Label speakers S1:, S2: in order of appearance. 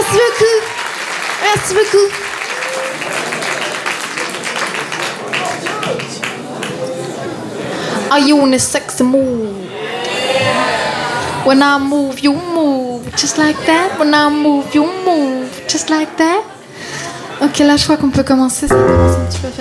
S1: Merci beaucoup. Merci beaucoup. Are you in a sexy mood? When I move, you move. Just like that. When I move, you move. Just like that. Ok, là, je crois qu'on peut commencer. Ça commence un petit peu à faire